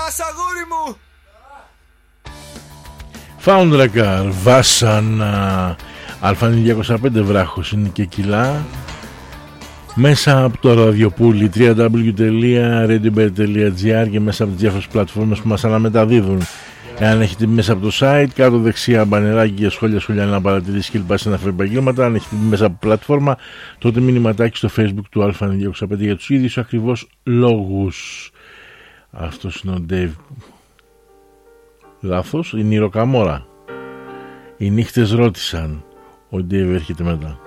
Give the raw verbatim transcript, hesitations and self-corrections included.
πας αγόρι μου? Φάουντρακαρ, Βάσανα, Α διακόσια πέντε βράχος είναι και κιλά. Μέσα από το ραδιοπούλι double-u double-u double-u τελεία radio τελεία gr και μέσα από τις διάφορες πλατφόρμες που μας αναμεταδίδουν. Εάν έχετε μέσα από το site, κάτω δεξιά μπανεράκι για σχόλια, σχόλια να παρατηρήσει και λοιπά συναφή επαγγέλματα. Αν έχετε μέσα από πλατφόρμα, τότε μηνυματάκι στο Facebook του Α διακόσια πέντε για τους ίδιους ακριβώς λόγους. Αυτός είναι ο Dave. Λάθος, είναι η Ροκαμόρα. Οι νύχτες ρώτησαν. Ο Dave έρχεται μετά.